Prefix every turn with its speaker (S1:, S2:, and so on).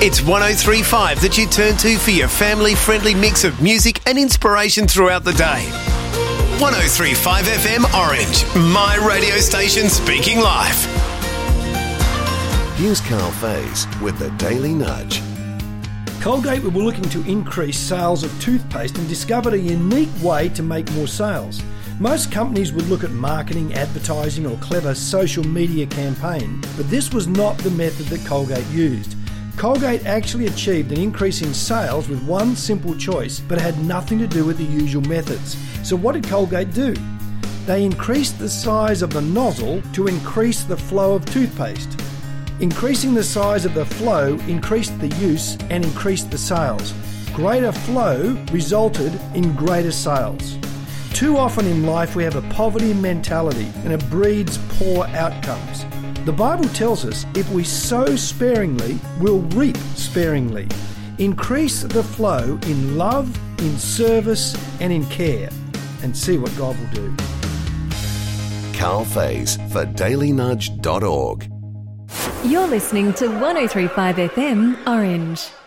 S1: It's 103.5 that you turn to for your family-friendly mix of music and inspiration throughout the day. 103.5 FM Orange, my radio station speaking live.
S2: Here's Carl Faze with the Daily Nudge.
S3: Colgate were looking to increase sales of toothpaste and discovered a unique way to make more sales. Most companies would look at marketing, advertising or clever social media campaign, but this was not the method that Colgate used. Colgate actually achieved an increase in sales with one simple choice, but it had nothing to do with the usual methods. So what did Colgate do? They increased the size of the nozzle to increase the flow of toothpaste. Increasing the size of the flow increased the use and increased the sales. Greater flow resulted in greater sales. Too often in life we have a poverty mentality and it breeds poor outcomes. The Bible tells us if we sow sparingly, we'll reap sparingly. Increase the flow in love, in service and in care, and see what God will do.
S2: Carl Faze for dailynudge.org.
S4: You're listening to 103.5 FM Orange.